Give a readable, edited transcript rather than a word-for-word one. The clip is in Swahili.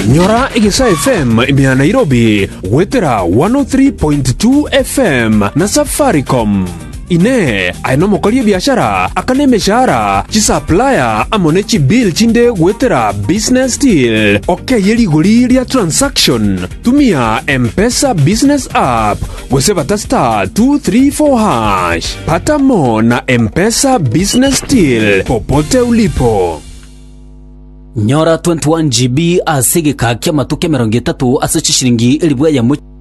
Nyora Igisa FM imya Nairobi wetera 103.2 FM na Safaricom. Ine aino mokoli biashara akane meshara chi supplier amone chi bill chinde wetera business deal okay yeli guli ya transaction tumia M-Pesa business app wesebata star 234 hash pata mo na M-Pesa business deal popote ulipo. Nyora 21 GB asige kakya matuke 30 ase chishiringi elibwa ya